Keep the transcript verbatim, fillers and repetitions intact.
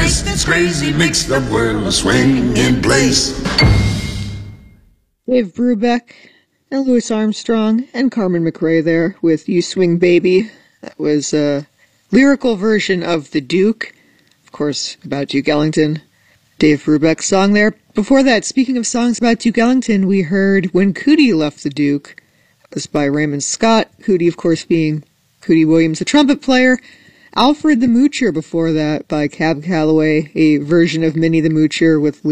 place that's crazy, makes the world swing in place. Dave Brubeck and Louis Armstrong and Carmen McRae there with You Swing Baby. That was a lyrical version of The Duke, of course, about Duke Ellington. Dave Brubeck's song there. Before that, speaking of songs about Duke Ellington, we heard When Cootie Left the Duke. That was by Raymond Scott. Cootie, of course, being Cootie Williams, a trumpet player. Alfred the Moocher before that by Cab Calloway, a version of Minnie the Moocher with